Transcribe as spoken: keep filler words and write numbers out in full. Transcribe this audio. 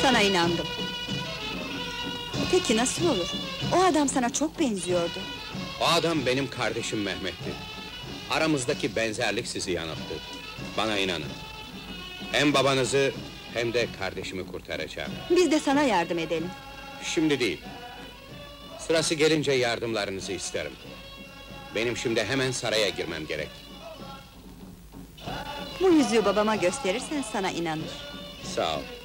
Sana inandım. Peki nasıl olur? O adam sana çok benziyordu. O adam benim kardeşim Mehmet'ti. Aramızdaki benzerlik sizi yanılttı. Bana inanın. Hem babanızı hem de kardeşimi kurtaracağım. Biz de sana yardım edelim. Şimdi değil. Sırası gelince yardımlarınızı isterim. Benim şimdi hemen saraya girmem gerek. Bu yüzüğü babama gösterirsen sana inanır. Sağ ol.